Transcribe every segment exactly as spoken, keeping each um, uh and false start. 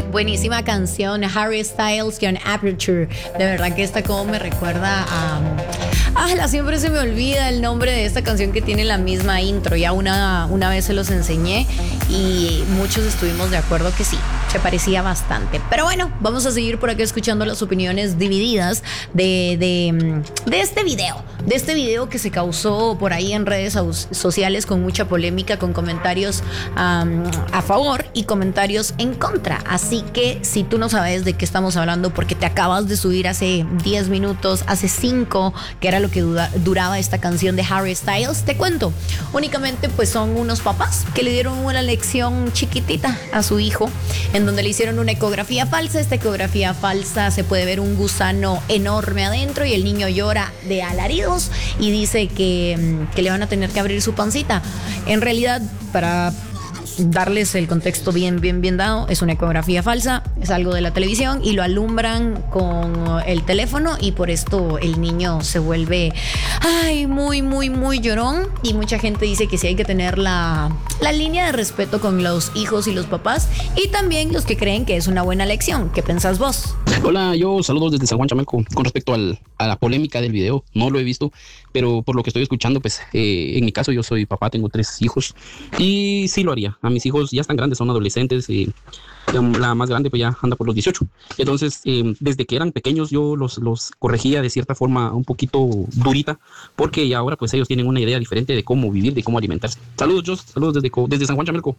Buenísima canción, Harry Styles con Aperture. De verdad que esta como me recuerda a... Ah, la, siempre se me olvida el nombre de esta canción que tiene la misma intro. Ya una, una vez se los enseñé y muchos estuvimos de acuerdo que sí, se parecía bastante. Pero bueno, vamos a seguir por acá escuchando las opiniones divididas de, de, de este video. De este video que se causó por ahí en redes sociales con mucha polémica, con comentarios um, a favor y comentarios en contra. Así que si tú no sabes de qué estamos hablando porque te acabas de subir hace diez minutos, hace cinco, que era lo que dura, duraba esta canción de Harry Styles, te cuento. Únicamente pues son unos papás que le dieron una lección chiquitita a su hijo, en donde le hicieron una ecografía falsa. Esta ecografía falsa se puede ver un gusano enorme adentro y el niño llora de alaridos y dice que, que le van a tener que abrir su pancita. En realidad, para darles el contexto bien, bien, bien dado, es una ecografía falsa, es algo de la televisión y lo alumbran con el teléfono y por esto el niño se vuelve ay, muy, muy, muy llorón y mucha gente dice que sí hay que tener la, la línea de respeto con los hijos y los papás y también los que creen que es una buena lección. ¿Qué pensás vos? Hola, yo saludos desde San Juan Chamelco. Con respecto al, a la polémica del video, no lo he visto, pero por lo que estoy escuchando, pues eh, en mi caso yo soy papá, tengo tres hijos y sí lo haría. A mis hijos ya están grandes, son adolescentes y la más grande pues ya anda por los dieciocho. Entonces, eh, desde que eran pequeños yo los, los corregía de cierta forma un poquito durita, porque ya ahora pues ellos tienen una idea diferente de cómo vivir, de cómo alimentarse. Saludos, Jos, saludos desde, desde San Juan Chamelco.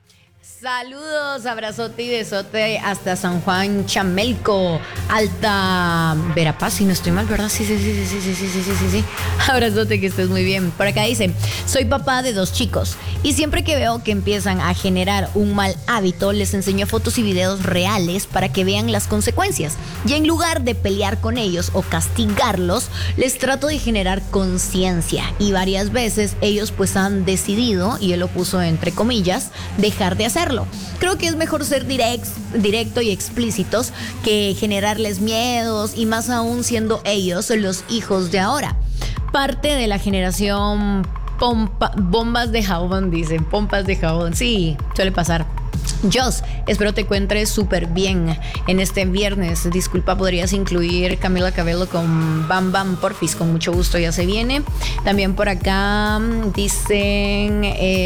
Saludos, abrazote y besote hasta San Juan Chamelco, Alta Verapaz, si no estoy mal, ¿verdad? Sí, sí, sí, sí, sí, sí, sí, sí, sí, sí. Abrazote, que estés muy bien. Por acá dice, soy papá de dos chicos y siempre que veo que empiezan a generar un mal hábito, les enseño fotos y videos reales para que vean las consecuencias. Y en lugar de pelear con ellos o castigarlos, les trato de generar conciencia. Y varias veces ellos pues han decidido, y él lo puso entre comillas, dejar de hacerlo. Creo que es mejor ser direct, directo y explícitos que generarles miedos y más aún siendo ellos los hijos de ahora. Parte de la generación pompa, bombas de jabón, dicen, pompas de jabón. Sí, suele pasar. Jos, espero te encuentres súper bien en este viernes. Disculpa, podrías incluir Camila Cabello con Bam Bam Porfis, con mucho gusto, ya se viene. También por acá dicen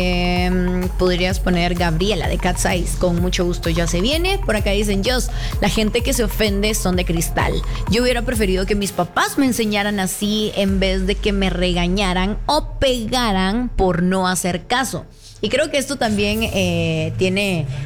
eh, podrías poner Gabriela de Cat Size, con mucho gusto, ya se viene. Por acá dicen, Jos, la gente que se ofende son de cristal. Yo hubiera preferido que mis papás me enseñaran así en vez de que me regañaran o pegaran por no hacer caso. Y creo que esto también eh, tiene